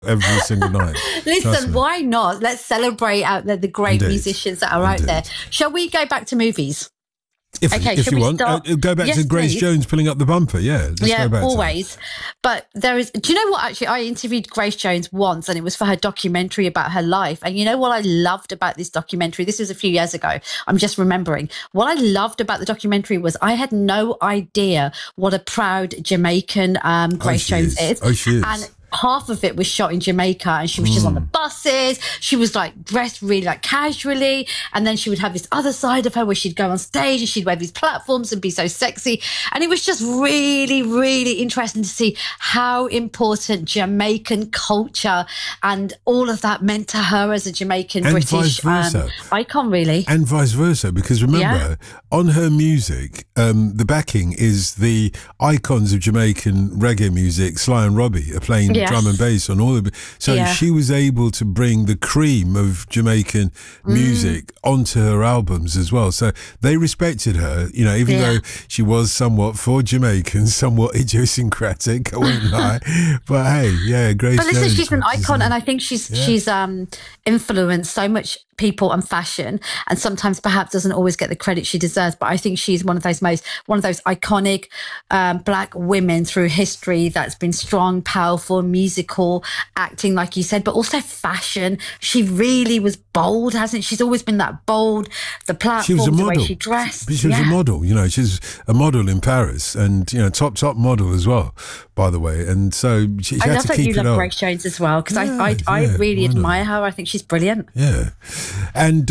every single night. Listen, why not? Let's celebrate out there the great Indeed. musicians that are out there. Shall we go back to movies? If you want, go back to Grace please. Jones pulling up the bumper. Yeah, yeah, go back always. But there is. Do you know what? Actually, I interviewed Grace Jones once, and it was for her documentary about her life. And you know what I loved about this documentary? This was a few years ago. I'm just remembering. What I loved about the documentary was I had no idea what a proud Jamaican Grace Jones is. Oh, she is. And half of it was shot in Jamaica, and she was just on the buses. She was like dressed really like casually, and then she would have this other side of her where she'd go on stage and she'd wear these platforms and be so sexy. And it was just really, really interesting to see how important Jamaican culture and all of that meant to her as a Jamaican and British vice versa. icon, really. And vice versa, because remember, on her music, the backing is the icons of Jamaican reggae music. Sly and Robbie are playing drum and bass on all of it. So she was able to bring the cream of Jamaican music onto her albums as well. So they respected her, you know, even though she was somewhat, for Jamaicans, somewhat idiosyncratic, I won't lie. But hey, Grace But listen, Jones, she's an icon, and I think she's influenced so much people and fashion, and sometimes perhaps doesn't always get the credit she deserves. But I think she's one of those iconic black women through history that's been strong, powerful, musical, acting, like you said, but also fashion. She really was bold, hasn't she? She's always been that bold. The platform, the way she dressed. She was a model, you know. She's a model in Paris, and you know, top model as well, by the way. And so she I had love to that keep you it love up. Grace Jones as well, because I really admire her. I think she's brilliant. Yeah. And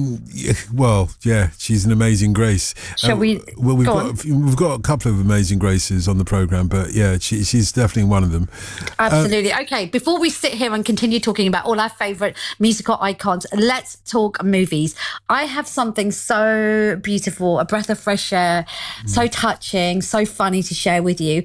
she's an amazing Grace. Shall we? Well, we've got a couple of amazing Graces on the program, but yeah, she's definitely one of them. Absolutely. Okay, before we sit here and continue talking about all our favourite musical icons, let's talk movies. I have something so beautiful, a breath of fresh air, so touching, so funny to share with you.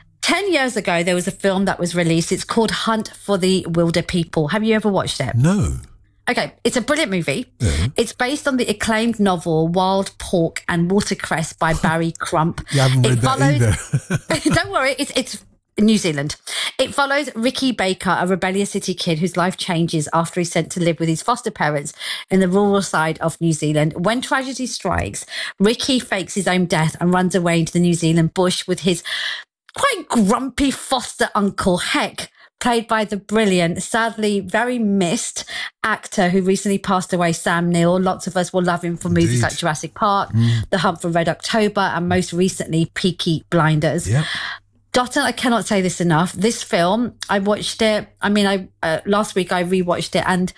10 years ago, there was a film that was released. It's called Hunt for the Wilder People. Have you ever watched it? No. Okay, it's a brilliant movie. It's based on the acclaimed novel Wild Pork and Watercress by Barry Crump. You haven't read that either. Don't worry, it's New Zealand. It follows Ricky Baker, a rebellious city kid whose life changes after he's sent to live with his foster parents in the rural side of New Zealand. When tragedy strikes, Ricky fakes his own death and runs away into the New Zealand bush with his quite grumpy foster uncle, Heck, played by the brilliant, sadly very missed actor who recently passed away, Sam Neill. Lots of us will love him for movies like Jurassic Park, The Hunt for Red October, and most recently, Peaky Blinders. Yep. Dotun, I cannot say this enough. This film, I watched it. I mean, last week I rewatched it, and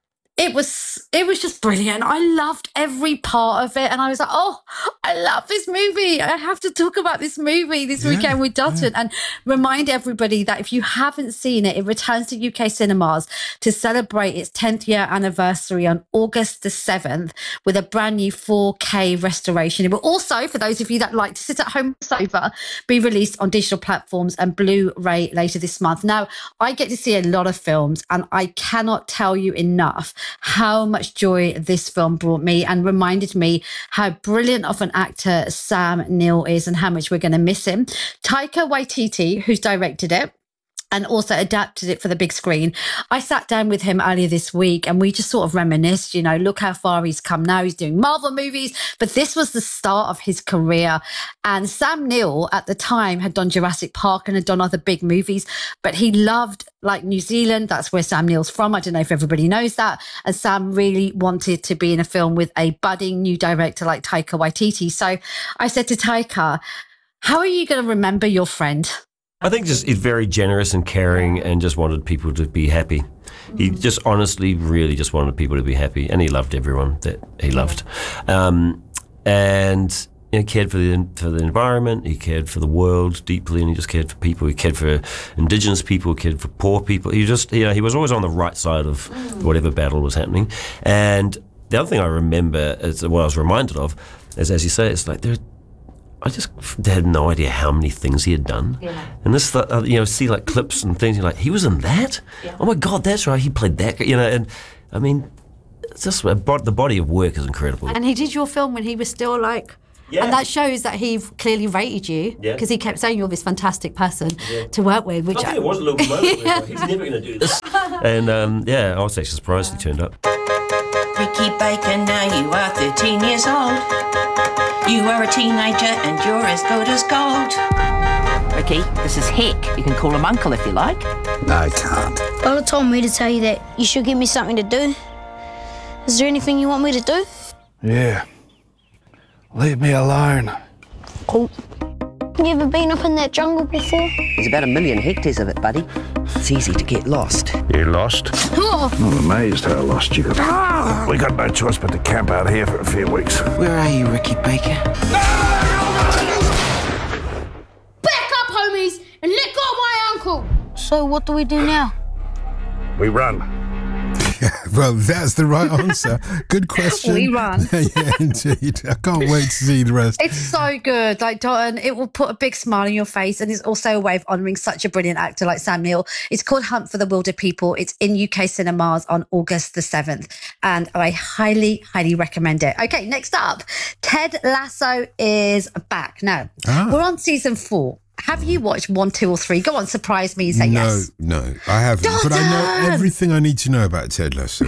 it was just brilliant. I loved every part of it, and I was like, oh, I love this movie. I have to talk about this movie this weekend with Dotun, and remind everybody that if you haven't seen it, it returns to UK cinemas to celebrate its 10th year anniversary on August the 7th with a brand new 4K restoration. It will also, for those of you that like to sit at home sofa, be released on digital platforms and Blu-ray later this month. Now, I get to see a lot of films, and I cannot tell you enough how much joy this film brought me, and reminded me how brilliant of an actor Sam Neill is and how much we're going to miss him. Taika Waititi, who's directed it and also adapted it for the big screen, I sat down with him earlier this week and we just sort of reminisced, you know, look how far he's come now. He's doing Marvel movies, but this was the start of his career. And Sam Neill at the time had done Jurassic Park and had done other big movies, but he loved, like, New Zealand. That's where Sam Neill's from. I don't know if everybody knows that. And Sam really wanted to be in a film with a budding new director like Taika Waititi. So I said to Taika, how are you going to remember your friend? I think just he's very generous and caring and just wanted people to be happy. He just honestly really just wanted people to be happy, and he loved everyone that he loved. And he cared for the environment, he cared for the world deeply, and he just cared for people. He cared for Indigenous people, he cared for poor people. He just, he was always on the right side of whatever battle was happening. And the other thing I remember, is what I was reminded of, is, as you say, it's like I just had no idea how many things he had done. Yeah. And this, see like clips and things, you're like, he was in that? Yeah. Oh my God, that's right, he played that, and I mean, it's just, the body of work is incredible. And he did your film when he was still like Yeah. And that shows that he clearly rated you because he kept saying you're this fantastic person to work with. Which I think it was a little moment. He's never going to do this. And I was actually surprised he turned up. Ricky Baker, now you are 13 years old. You are a teenager and you're as good as gold. Ricky, this is Hick. You can call him Uncle if you like. No, I can't. Lola told me to tell you that you should give me something to do. Is there anything you want me to do? Yeah. Leave me alone. Cool. You ever been up in that jungle before? There's about 1 million hectares of it, buddy. It's easy to get lost. You lost? I'm amazed how lost you got. We got no choice but to camp out here for a few weeks. Where are you, Ricky Baker? Back up, homies, and let go of my uncle! So what do we do now? We run. Yeah, well, that's the right answer. Good question. We run. Yeah, indeed. I can't wait to see the rest. It's so good. Like, Dotun, it will put a big smile on your face, and it's also a way of honouring such a brilliant actor like Sam Neill. It's called Hunt for the Wilder People. It's in UK cinemas on August the 7th, and I highly, highly recommend it. Okay, next up, Ted Lasso is back. Now, we're on season 4. Have you watched 1, 2, or 3? Go on, surprise me and say yes. No, I haven't. Dotun! But I know everything I need to know about Ted Lasso.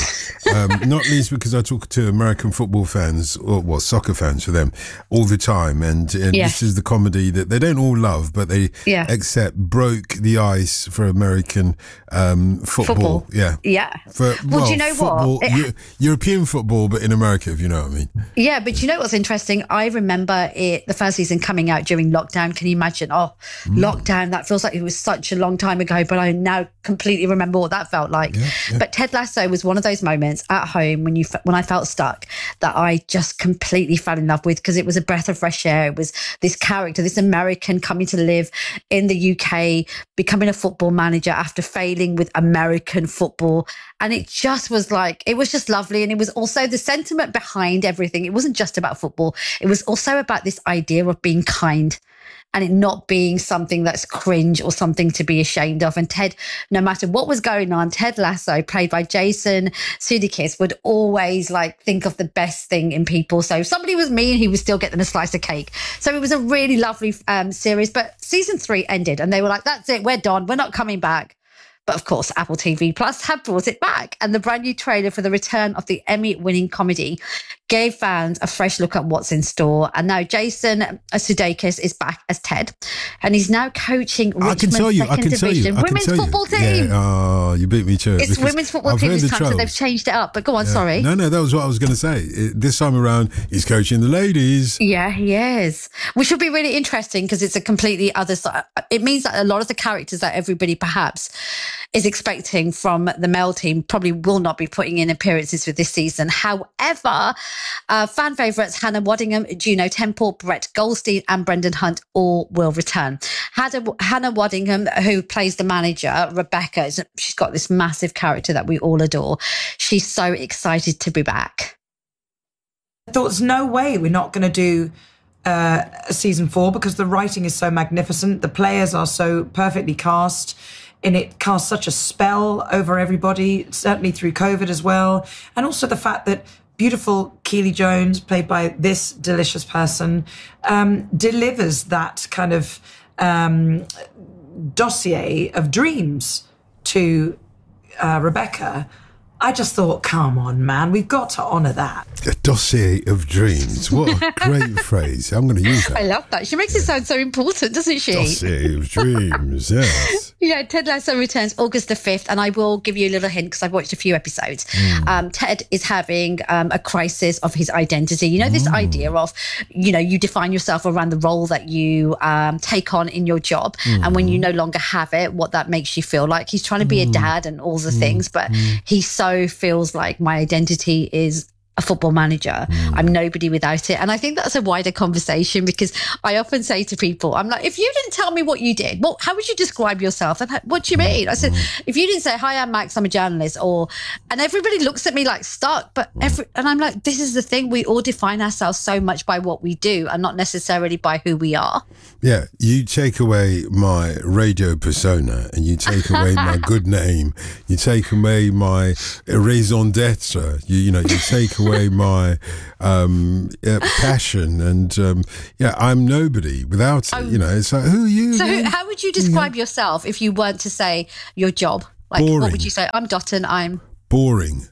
Not least because I talk to American football fans, or soccer fans for them, all the time. And this is the comedy that they don't all love, but they accept broke the ice for American football. Yeah. Yeah. Do you know football, what? European football, but in America, if you know what I mean. Yeah, but you know what's interesting? I remember the first season coming out during lockdown. Can you imagine? Lockdown, that feels like it was such a long time ago, but I now completely remember what that felt like. But Ted Lasso was one of those moments at home when I felt stuck that I just completely fell in love with, because it was a breath of fresh air. It was this character, this American coming to live in the UK, becoming a football manager after failing with American football. And it just was like, it was just lovely. And it was also the sentiment behind everything. It wasn't just about football. It was also about this idea of being kind, and it not being something that's cringe or something to be ashamed of. And Ted, no matter what was going on, Ted Lasso, played by Jason Sudeikis, would always think of the best thing in people. So if somebody was mean, he would still get them a slice of cake. So it was a really lovely series. But season 3 ended and they were like, that's it, we're done. We're not coming back. But of course, Apple TV Plus have brought it back. And the brand new trailer for the return of the Emmy-winning comedy gave fans a fresh look at what's in store. And now Jason Sudeikis is back as Ted. And he's now coaching Richmond's second division women's football team. Yeah. Oh, you beat me to it. It's women's football team this time, so they've changed it up. But go on, sorry. No, that was what I was going to say. This time around, he's coaching the ladies. Yeah, he is. Which will be really interesting because it's a completely other side. It means that a lot of the characters that everybody perhaps is expecting from the male team probably will not be putting in appearances for this season. However, fan favourites Hannah Waddingham, Juno Temple, Brett Goldstein and Brendan Hunt all will return. Hannah Waddingham, who plays the manager, Rebecca, she's got this massive character that we all adore. She's so excited to be back. I thought there's no way we're not going to do season 4 because the writing is so magnificent. The players are so perfectly cast. And it casts such a spell over everybody, certainly through COVID as well. And also the fact that beautiful Keely Jones, played by this delicious person, delivers that kind of dossier of dreams to Rebecca. I just thought, come on, man, we've got to honour that. A dossier of dreams. What a great phrase. I'm going to use that. I love that. She makes it sound so important, doesn't she? Dossier of dreams, yes. Yeah, Ted Lasso returns August the 5th, and I will give you a little hint because I've watched a few episodes. Ted is having a crisis of his identity. You know, this idea of, you define yourself around the role that you take on in your job, and when you no longer have it, what that makes you feel like. He's trying to be a dad and all the things, but he so feels like my identity is a football manager. I'm nobody without it. And I think that's a wider conversation because I often say to people, I'm like, if you didn't tell me what you did, well, how would you describe yourself? And what do you mean? I said, if you didn't say, hi, I'm Max, I'm a journalist, and everybody looks at me like stuck, and I'm like, this is the thing. We all define ourselves so much by what we do and not necessarily by who we are. Yeah. You take away my radio persona and you take away my good name. You take away my raison d'etre. You take away away my passion. And I'm nobody without it. It's like, who are you? So how would you describe yourself if you weren't to say your job? Like, boring. What would you say? I'm Dotun. I'm boring.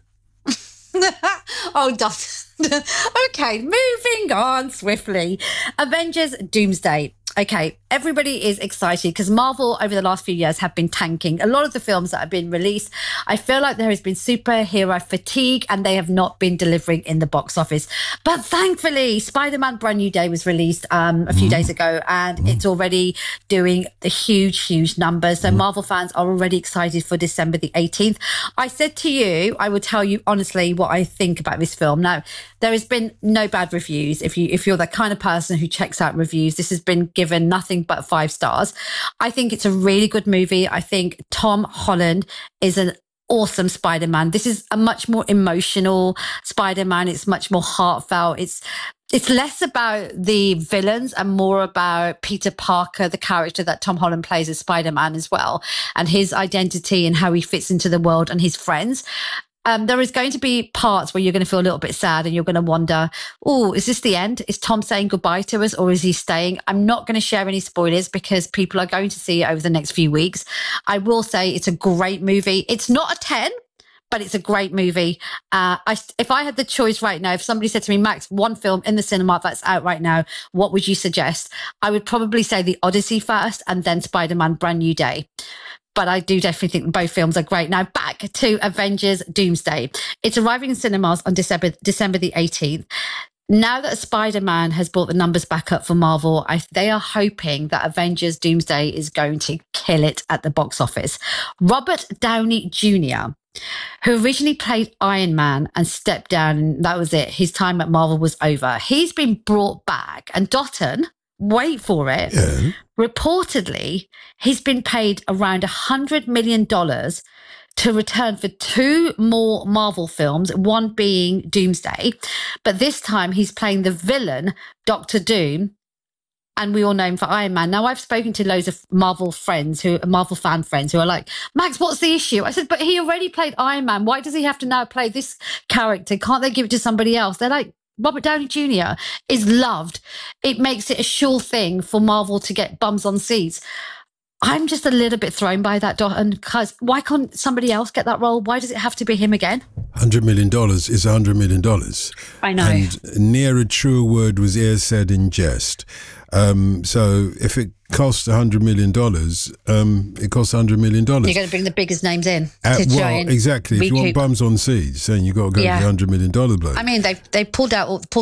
Oh, Dotun. Okay, moving on swiftly. Avengers Doomsday. Okay, everybody is excited because Marvel over the last few years have been tanking. A lot of the films that have been released, I feel like there has been superhero fatigue and they have not been delivering in the box office. But thankfully, Spider-Man Brand New Day was released a few days ago and it's already doing the huge numbers. So Marvel fans are already excited for December the 18th. I said to you, I will tell you honestly what I think about this film. Now, there has been no bad reviews. If you're the kind of person who checks out reviews, this has been given nothing but 5 stars. I think it's a really good movie. I think Tom Holland is an awesome Spider-Man. This is a much more emotional Spider-Man. It's much more heartfelt. It's less about the villains and more about Peter Parker, the character that Tom Holland plays as Spider-Man as well, and his identity and how he fits into the world and his friends. There is going to be parts where you're going to feel a little bit sad and you're going to wonder, oh, is this the end? Is Tom saying goodbye to us or is he staying? I'm not going to share any spoilers because people are going to see it over the next few weeks. I will say it's a great movie. It's not a 10, but it's a great movie. If I had the choice right now, if somebody said to me, Max, one film in the cinema that's out right now, what would you suggest? I would probably say The Odyssey first and then Spider-Man Brand New Day. But I do definitely think both films are great. Now back to Avengers Doomsday. It's arriving in cinemas on December the 18th. Now that Spider-Man has brought the numbers back up for Marvel, they are hoping that Avengers Doomsday is going to kill it at the box office. Robert Downey Jr., who originally played Iron Man and stepped down, and that was it. His time at Marvel was over. He's been brought back, and Dotun, wait for it. Yeah. Reportedly, he's been paid around $100 million to return for 2 more Marvel films, one being Doomsday. But this time he's playing the villain, Dr. Doom, and we all know him for Iron Man. Now, I've spoken to loads of Marvel fan friends who are like, Max, what's the issue? I said, but he already played Iron Man. Why does he have to now play this character? Can't they give it to somebody else? They're like, Robert Downey Jr. is loved. It makes it a sure thing for Marvel to get bums on seats. I'm just a little bit thrown by that, because why can't somebody else get that role? Why does it have to be him again? $100 million is $100 million. I know. And ne'er a truer word was e'er said in jest. So if it costs $100 million, it costs $100 million. You're going to bring the biggest names in. Exactly. If you want bums on seats, then you've got to go with the $100 million bloke. I mean, they pulled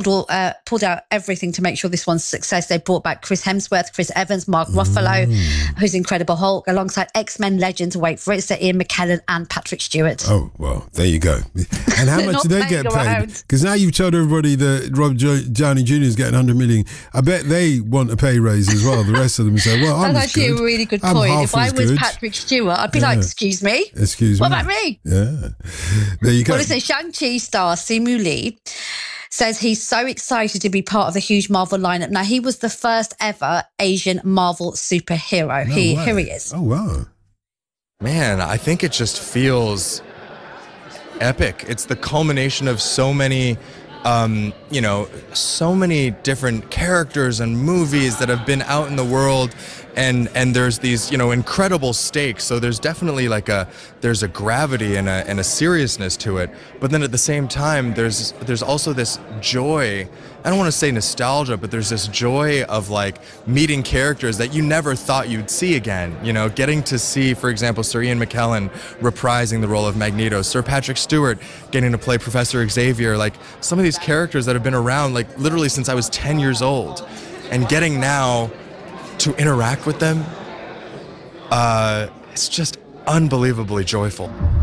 out everything to make sure this one's a success. They brought back Chris Hemsworth, Chris Evans, Mark Ruffalo, who's Incredible Hulk, alongside X-Men legends. Wait for it, so Ian McKellen and Patrick Stewart. Oh, well, there you go. And how much do they get paid? Because now you've told everybody that Robert Downey Jr. is getting $100 million. I bet they want a pay raise as well. The rest of them say, well, that's actually a really good point. If I was Patrick Stewart, I'd be like, excuse me? What about me? Yeah. There you go. Well, listen, Shang-Chi star Simu Lee says he's so excited to be part of the huge Marvel lineup. Now, he was the first ever Asian Marvel superhero. Here he is. Oh, wow. Man, I think it just feels epic. It's the culmination of so many so many different characters and movies that have been out in the world, and there's these, incredible stakes. So there's definitely there's a gravity and a seriousness to it. But then at the same time, there's also this joy. I don't want to say nostalgia, but there's this joy of meeting characters that you never thought you'd see again. Getting to see, for example, Sir Ian McKellen reprising the role of Magneto, Sir Patrick Stewart getting to play Professor Xavier, some of these characters that have been around literally since I was 10 years old, and getting now to interact with them, it's just unbelievably joyful.